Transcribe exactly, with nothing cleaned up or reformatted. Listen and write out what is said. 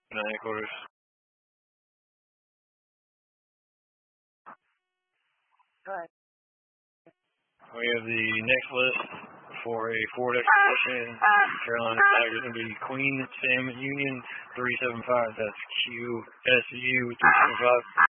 Nine quarters. Right. We have the next list for a Ford Expedition Carolina Tiger. It's going to be Queen Salmon Union three seven five. That's Q S U three seven five.